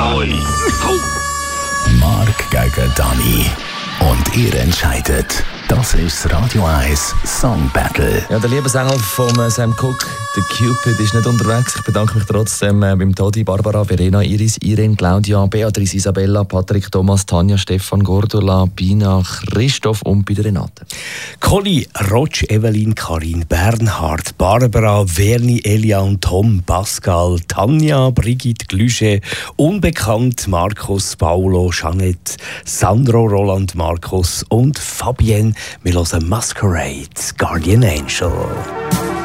Sali. Mark gegen Dani. Und ihr entscheidet. Das ist das Radio 1 Song Battle. Ja, der Liebesengel von Sam Cooke, der Cupid, ist nicht unterwegs. Ich bedanke mich trotzdem beim Todi, Barbara, Verena, Iris, Irene, Claudia, Beatrice, Isabella, Patrick, Thomas, Tanja, Stefan, Gordula, Bina, Christoph und bei der Renate. Conny, Rotsch, Evelyn, Karin, Bernhard, Barbara, Verni, Elia und Tom, Pascal, Tanja, Brigitte, Glüsche, Unbekannt, Markus, Paolo, Jeanette, Sandro, Roland, Markus und Fabienne. Wir hören Masquerade, Guardian Angel.